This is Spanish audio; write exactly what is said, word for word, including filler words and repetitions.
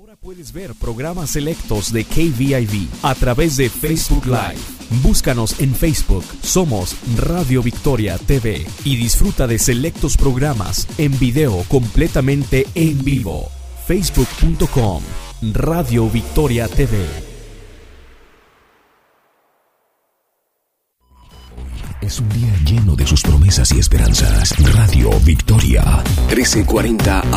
Puedes ver programas selectos de K V I V a través de Facebook Live. Búscanos en Facebook, somos Radio Victoria T V y disfruta de selectos programas en video completamente en vivo. Facebook punto com, Radio Victoria T V. Es un día lleno de sus promesas y esperanzas. Radio Victoria, trece cuarenta